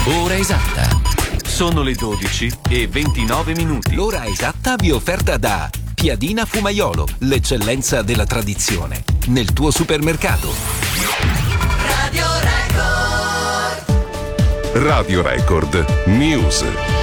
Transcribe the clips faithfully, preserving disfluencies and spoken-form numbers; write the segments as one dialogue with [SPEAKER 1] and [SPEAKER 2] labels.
[SPEAKER 1] Ora esatta. Sono le dodici e ventinove minuti. L'ora esatta vi è offerta da Piadina Fumaiolo, l'eccellenza della tradizione, nel tuo supermercato.
[SPEAKER 2] Radio Record.
[SPEAKER 3] Radio Record News.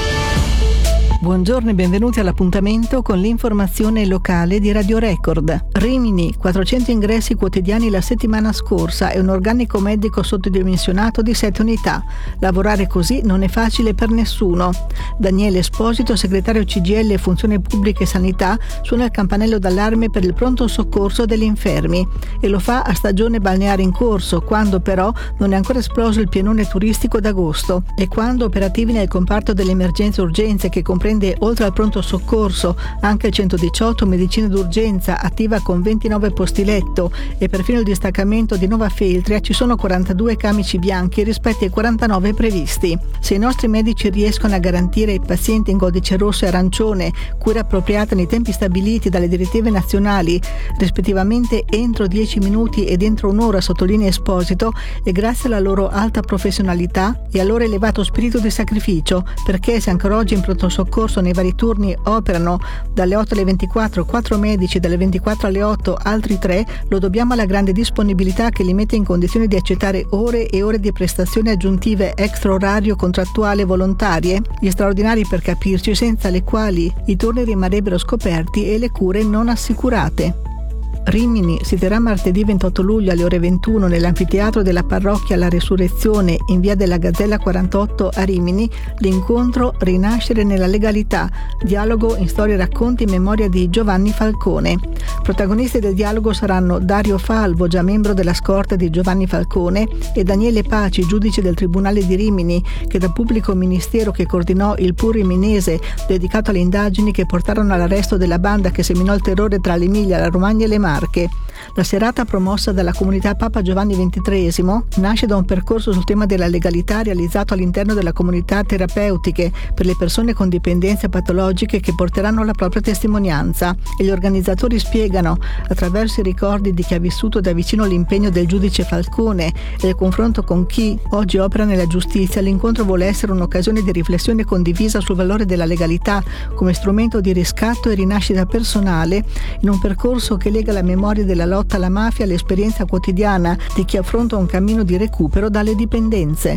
[SPEAKER 4] Buongiorno e benvenuti all'appuntamento con l'informazione locale di Radio Record. Rimini, quattrocento ingressi quotidiani la settimana scorsa e un organico medico sottodimensionato di sette unità. Lavorare così non è facile per nessuno. Daniele Esposito, segretario C G I L Funzione Pubblica e Sanità, suona il campanello d'allarme per il pronto soccorso degli infermi e lo fa a stagione balneare in corso, quando però non è ancora esploso il pienone turistico d'agosto e quando operativi nel comparto delle emergenze e urgenze, che comprende oltre al pronto soccorso anche il centodiciotto medicina d'urgenza attiva con ventinove posti letto e perfino il distaccamento di Nova Feltria, ci sono quarantadue camici bianchi rispetto ai quarantanove previsti. Se i nostri medici riescono a garantire ai pazienti in codice rosso e arancione cura appropriata nei tempi stabiliti dalle direttive nazionali, rispettivamente entro dieci minuti ed entro un'ora, sottolinea Esposito, e grazie alla loro alta professionalità e al loro elevato spirito di sacrificio, perché se ancora oggi in pronto soccorso nei vari turni operano dalle otto alle ventiquattro quattro medici, dalle ventiquattro alle otto altri tre, lo dobbiamo alla grande disponibilità che li mette in condizione di accettare ore e ore di prestazioni aggiuntive extra orario, contrattuale, volontarie, gli straordinari per capirci, senza le quali i turni rimarrebbero scoperti e le cure non assicurate. Rimini si terrà martedì ventotto luglio alle ore ventuno nell'anfiteatro della parrocchia La Resurrezione in via della Gazzella quarantotto a Rimini l'incontro Rinascere nella legalità, dialogo in storia e racconti in memoria di Giovanni Falcone. Protagonisti del dialogo saranno Dario Falvo, già membro della scorta di Giovanni Falcone, e Daniele Paci, giudice del Tribunale di Rimini, che da pubblico ministero che coordinò il P U R riminese dedicato alle indagini che portarono all'arresto della banda che seminò il terrore tra l'Emilia, la Romagna e le Marche. La serata, promossa dalla comunità Papa Giovanni ventitreesimo, nasce da un percorso sul tema della legalità realizzato all'interno della comunità terapeutiche per le persone con dipendenze patologiche che porteranno la propria testimonianza, e gli organizzatori spiegano, attraverso i ricordi di chi ha vissuto da vicino l'impegno del giudice Falcone e il confronto con chi oggi opera nella giustizia, l'incontro vuole essere un'occasione di riflessione condivisa sul valore della legalità come strumento di riscatto e rinascita personale, in un percorso che lega la memoria della lotta alla mafia all'esperienza quotidiana di chi affronta un cammino di recupero dalle dipendenze.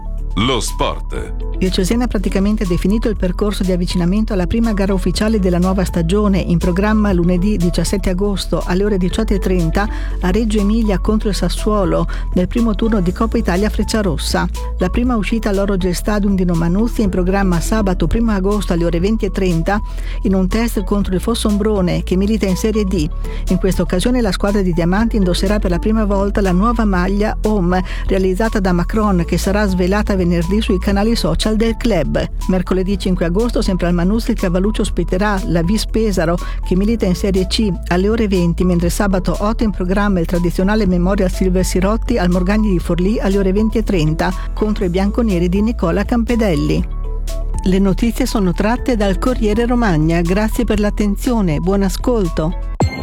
[SPEAKER 3] Lo sport.
[SPEAKER 4] Il Cesena ha praticamente definito il percorso di avvicinamento alla prima gara ufficiale della nuova stagione, in programma lunedì diciassette agosto alle ore diciotto e trenta a Reggio Emilia contro il Sassuolo nel primo turno di Coppa Italia Frecciarossa. La prima uscita all'Orogel Stadium di Nomanuzzi è in programma sabato primo agosto alle ore venti e trenta in un test contro il Fossombrone, che milita in Serie D. In questa occasione la squadra di Diamanti indosserà per la prima volta la nuova maglia Home realizzata da Macron, che sarà svelata venerdì sui canali social del club. Mercoledì cinque agosto, sempre al Manuzzi, il Cavalluccio ospiterà la Vis Pesaro, che milita in Serie C, alle ore venti, mentre sabato otto in programma il tradizionale Memorial Silver Sirotti al Morgagni di Forlì alle ore venti e trenta contro i bianconeri di Nicola Campedelli. Le notizie sono tratte dal Corriere Romagna. Grazie per l'attenzione, buon ascolto.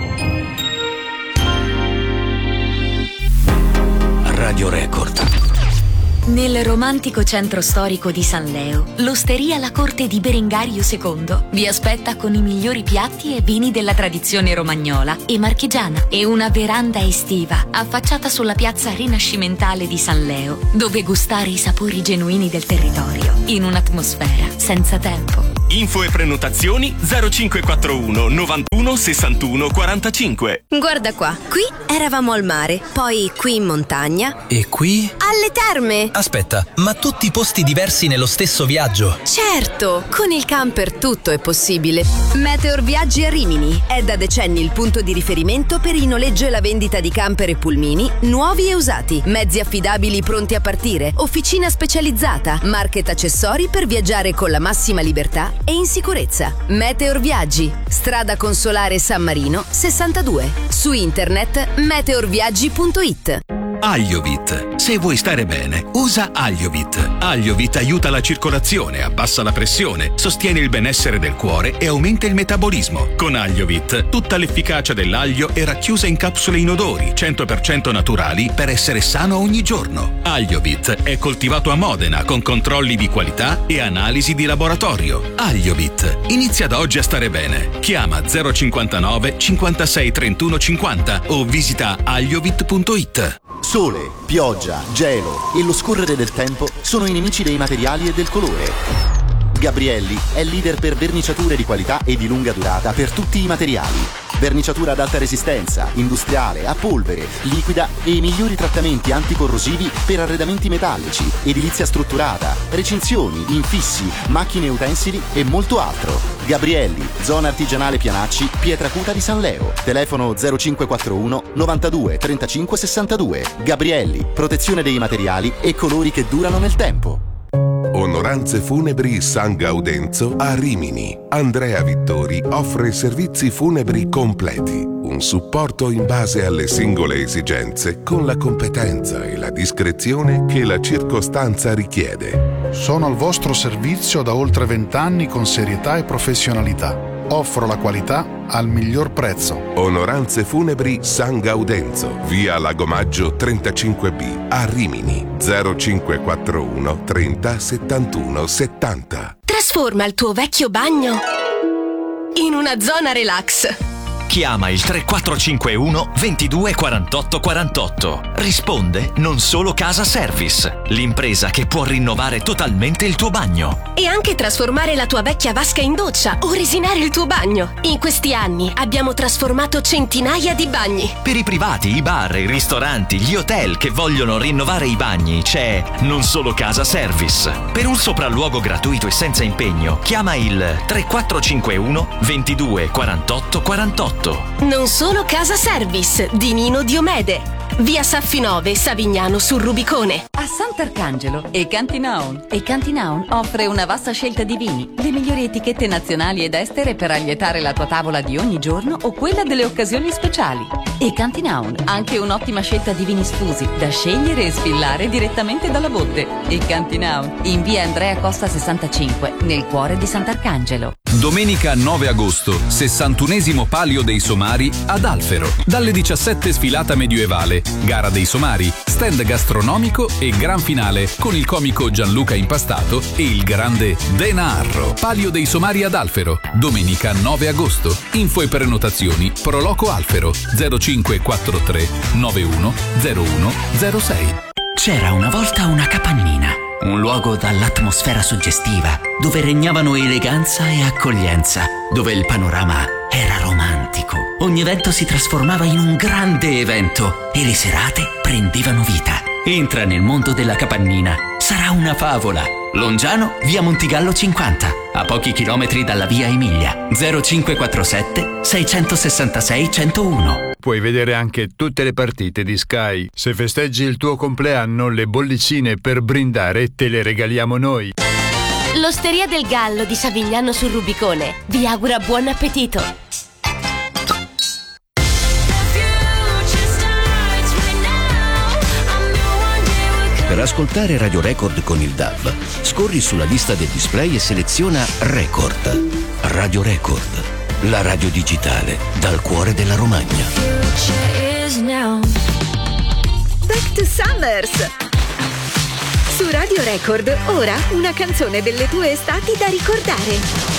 [SPEAKER 1] Radio Record.
[SPEAKER 5] Nel romantico centro storico di San Leo, l'osteria La Corte di Berengario secondo vi aspetta con i migliori piatti e vini della tradizione romagnola e marchigiana e una veranda estiva affacciata sulla piazza rinascimentale di San Leo, dove gustare i sapori genuini del territorio in un'atmosfera senza tempo.
[SPEAKER 6] Info e prenotazioni zero cinque quattro uno novantuno sessantuno quarantacinque.
[SPEAKER 7] Guarda qua, qui eravamo al mare, poi qui in montagna.
[SPEAKER 8] E qui?
[SPEAKER 7] Alle terme.
[SPEAKER 8] Aspetta, ma tutti posti diversi nello stesso viaggio?
[SPEAKER 7] Certo, con il camper tutto è possibile. Meteor Viaggi a Rimini è da decenni il punto di riferimento per il noleggio e la vendita di camper e pulmini nuovi e usati, mezzi affidabili pronti a partire, officina specializzata, market accessori per viaggiare con la massima libertà e in sicurezza. Meteor Viaggi, strada Consolare San Marino sessantadue. Su internet meteor viaggi punto it.
[SPEAKER 9] Agliovit. Se vuoi stare bene, usa Agliovit. Agliovit aiuta la circolazione, abbassa la pressione, sostiene il benessere del cuore e aumenta il metabolismo. Con Agliovit, tutta l'efficacia dell'aglio è racchiusa in capsule inodori, cento per cento naturali per essere sano ogni giorno. Agliovit è coltivato a Modena con controlli di qualità e analisi di laboratorio. Agliovit. Inizia da oggi a stare bene. Chiama zero cinquantanove cinquantasei trentuno cinquanta o visita agliovit punto it.
[SPEAKER 10] Sole, pioggia, gelo e lo scorrere del tempo sono i nemici dei materiali e del colore. Gabrielli è leader per verniciature di qualità e di lunga durata per tutti i materiali. Verniciatura ad alta resistenza, industriale, a polvere, liquida e i migliori trattamenti anticorrosivi per arredamenti metallici, edilizia strutturata, recinzioni, infissi, macchine e utensili e molto altro. Gabrielli, zona artigianale Pianacci, Pietracuta di San Leo. Telefono zero cinque quattro uno novantadue trentacinque sessantadue. Gabrielli, protezione dei materiali e colori che durano nel tempo.
[SPEAKER 3] Onoranze Funebri San Gaudenzo a Rimini. Andrea Vittori offre servizi funebri completi. Un supporto in base alle singole esigenze con la competenza e la discrezione che la circostanza richiede.
[SPEAKER 11] Sono al vostro servizio da oltre vent'anni con serietà e professionalità. Offro la qualità al miglior prezzo.
[SPEAKER 3] Onoranze Funebri San Gaudenzo, via Lagomaggio trentacinque B, a Rimini. zero cinque quattro uno trenta settantuno settanta.
[SPEAKER 12] Trasforma il tuo vecchio bagno in una zona relax.
[SPEAKER 8] Chiama il tre quattro cinque uno ventidue quarantotto quarantotto. Risponde Non Solo Casa Service, l'impresa che può rinnovare totalmente il tuo bagno.
[SPEAKER 12] E anche trasformare la tua vecchia vasca in doccia o resinare il tuo bagno. In questi anni abbiamo trasformato centinaia di bagni.
[SPEAKER 8] Per i privati, i bar, i ristoranti, gli hotel che vogliono rinnovare i bagni c'è Non Solo Casa Service. Per un sopralluogo gratuito e senza impegno, chiama il tre quattro cinque uno ventidue quarantotto quarantotto.
[SPEAKER 12] Non Solo Casa Service di Nino Diomede, via Saffinove, Savignano sul Rubicone.
[SPEAKER 5] A Sant'Arcangelo e Cantinaun. E Cantinaun offre una vasta scelta di vini, le migliori etichette nazionali ed estere per allietare la tua tavola di ogni giorno o quella delle occasioni speciali. E Cantinaun, anche un'ottima scelta di vini sfusi da scegliere e sfillare direttamente dalla botte. E Cantinaun, in via Andrea Costa sessantacinque, nel cuore di Sant'Arcangelo.
[SPEAKER 13] Domenica nove agosto, sessantunesimo Palio dei Somari ad Alfero. Dalle diciassette sfilata medioevale, gara dei somari, stand gastronomico e gran finale con il comico Gianluca Impastato e il grande Denarro. Palio dei Somari ad Alfero, domenica nove agosto. Info e prenotazioni Proloco Alfero zero cinque quattro tre nove uno zero uno zero sei.
[SPEAKER 14] C'era una volta una capannina, un luogo dall'atmosfera suggestiva, dove regnavano eleganza e accoglienza, dove il panorama era romantico. Ogni evento si trasformava in un grande evento e le serate prendevano vita. Entra nel mondo della capannina, sarà una favola. Longiano, via Montigallo cinquanta, a pochi chilometri dalla via Emilia. zero cinque quattro sette sei sei sei zero uno.
[SPEAKER 15] Puoi vedere anche tutte le partite di Sky. Se festeggi il tuo compleanno, le bollicine per brindare te le regaliamo noi.
[SPEAKER 12] L'Osteria del Gallo di Savignano sul Rubicone vi augura buon appetito.
[SPEAKER 16] Per ascoltare Radio Record con il D A B, scorri sulla lista del display e seleziona Record. Radio Record, la radio digitale dal cuore della Romagna.
[SPEAKER 17] Back to Summers! Su Radio Record, ora una canzone delle tue estati da ricordare.